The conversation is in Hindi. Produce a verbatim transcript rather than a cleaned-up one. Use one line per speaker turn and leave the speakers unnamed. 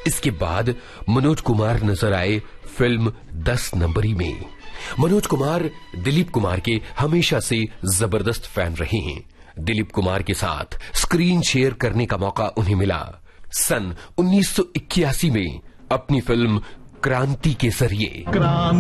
इसके बाद मनोज कुमार नजर आए फिल्म दस नंबरी में। मनोज कुमार दिलीप कुमार के हमेशा से जबरदस्त फैन रहे हैं। दिलीप कुमार के साथ स्क्रीन शेयर करने का मौका उन्हें मिला सन उन्नीस सौ इक्यासी में अपनी फिल्म क्रांति के जरिए।